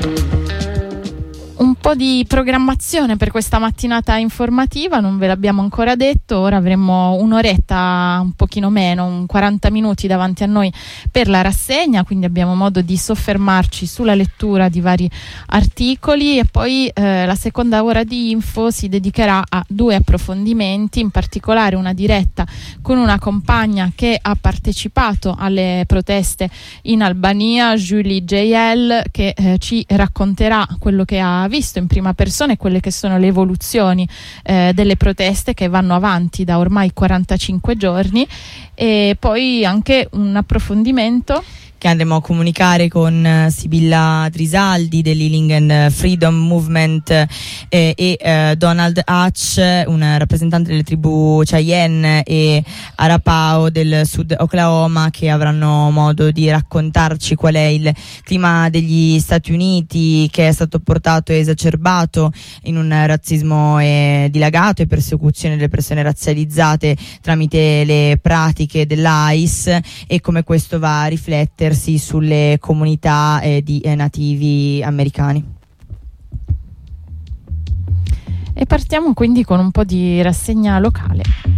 Un po' di programmazione per questa mattinata informativa, non ve l'abbiamo ancora detto, ora avremo un'oretta, un pochino meno, un 40 minuti davanti a noi per la rassegna, quindi abbiamo modo di soffermarci sulla lettura di vari articoli e poi la seconda ora di info si dedicherà a due approfondimenti, in particolare una diretta con una compagna che ha partecipato alle proteste in Albania, Julie JL, che ci racconterà quello che ha visto in prima persona e quelle che sono le evoluzioni delle proteste che vanno avanti da ormai 45 giorni, e poi anche un approfondimento che andremo a comunicare con Sibilla Trisaldi dell'Healing and Freedom Movement e Donald Hatch, un rappresentante delle tribù Cheyenne e Arapaho del sud Oklahoma, che avranno modo di raccontarci qual è il clima degli Stati Uniti, che è stato portato e esacerbato in un razzismo dilagato e persecuzione delle persone razzializzate tramite le pratiche dell'ICE, e come questo va a riflettersi sulle comunità di nativi americani. E partiamo quindi con un po' di rassegna locale.